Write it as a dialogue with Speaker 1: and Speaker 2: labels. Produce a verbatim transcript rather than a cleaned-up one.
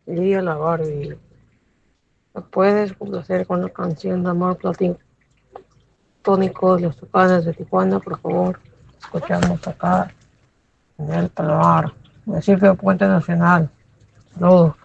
Speaker 1: Lidia la Barbie. ¿Me puedes complacer con la canción de amor platónico de los Tucanes de Tijuana, por favor? Escuchamos acá en el Palomar, municipio de Puente Nacional. Saludos.